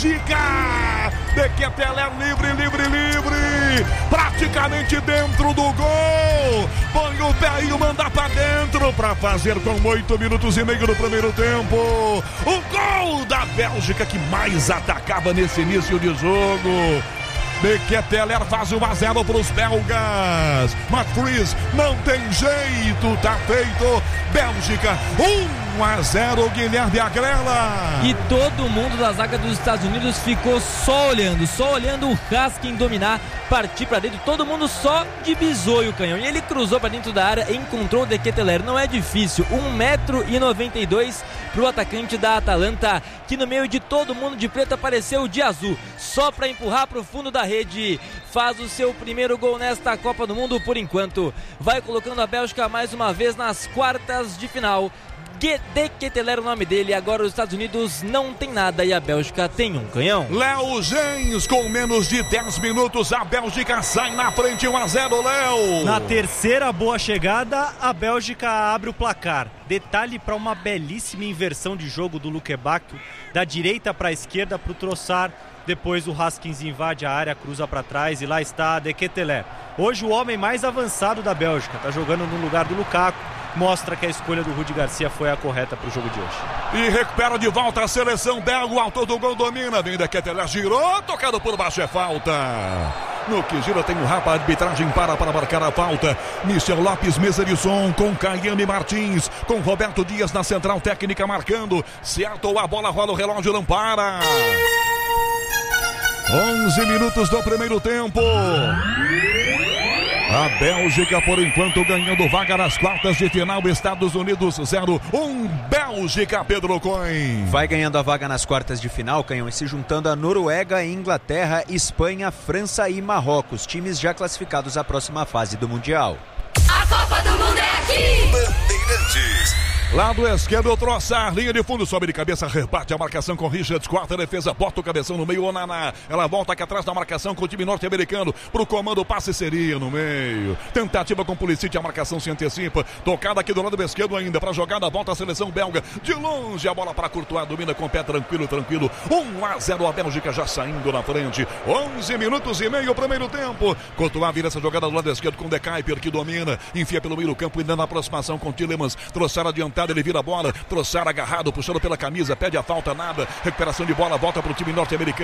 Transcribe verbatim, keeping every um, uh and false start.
Bélgica. De Ketelaere livre, livre, livre. Praticamente dentro do gol. Põe o pé e o manda pra dentro para fazer com oito minutos e meio do primeiro tempo. O gol da Bélgica que mais atacava nesse início de jogo. De Ketelaere faz um a zero para os belgas. Macris, não tem jeito, tá feito. Bélgica, um a zero, Guilherme Agrela. E todo mundo da zaga dos Estados Unidos ficou só olhando, só olhando o Haskins dominar, partir para dentro, todo mundo só de bisoio o canhão. E ele cruzou para dentro da área e encontrou o De Ketelaere. Não é difícil, um metro e noventa e dois para o atacante da Atalanta, que no meio de todo mundo de preto apareceu de azul, só para empurrar para o fundo da rede. Faz o seu primeiro gol nesta Copa do Mundo por enquanto. Vai colocando a Bélgica mais uma vez nas quartas de final. De Ketelaere é o nome dele. Agora os Estados Unidos não tem nada e a Bélgica tem um canhão. Léo Gens, com menos de dez minutos, a Bélgica sai na frente, um a zero, Léo. Na terceira boa chegada, a Bélgica abre o placar. Detalhe para uma belíssima inversão de jogo do Luke Bacchio, da direita para a esquerda para o Trossard. Depois o Haskins invade a área, cruza para trás e lá está De Ketelaere. Hoje o homem mais avançado da Bélgica, está jogando no lugar do Lukaku. Mostra que a escolha do Rudi Garcia foi a correta para o jogo de hoje. E recupera de volta a seleção belga. O autor do gol domina. Vem De Ketelaere, girou, tocado por baixo, é falta. No que gira tem o Rapa, a arbitragem para para marcar a falta. Michel Lopes, mesa de som, com Caiane Martins, com Roberto Dias na central técnica marcando. Certo, a bola rola, o relógio não para. onze minutos do primeiro tempo. A Bélgica, por enquanto, ganhando vaga nas quartas de final. Estados Unidos zero, um Bélgica, Pedro Coin. Vai ganhando a vaga nas quartas de final, Canhão, e se juntando a Noruega, Inglaterra, Espanha, França e Marrocos, times já classificados à próxima fase do Mundial. A Copa do Mundo é aqui! Bandeirantes. Lado esquerdo, o Trossard, linha de fundo, sobe de cabeça, rebate a marcação com Richards, quarta defesa, bota o cabeção no meio, Onaná, ela volta aqui atrás da marcação com o time norte-americano, pro comando, o passe seria no meio, tentativa com Pulisic, a marcação se antecipa, tocada aqui do lado esquerdo ainda, pra jogada, volta a seleção belga, de longe a bola para Courtois, domina com o pé tranquilo, tranquilo, um a zero, a Bélgica já saindo na frente, onze minutos e meio, primeiro tempo, Courtois vira essa jogada do lado esquerdo com o De Kuyper, que domina, enfia pelo meio do campo, ainda na aproximação com Tielemans, Trossard adiantado, ele vira a bola, Trossard agarrado, puxando pela camisa, pede a falta, nada, recuperação de bola, volta para o time norte-americano.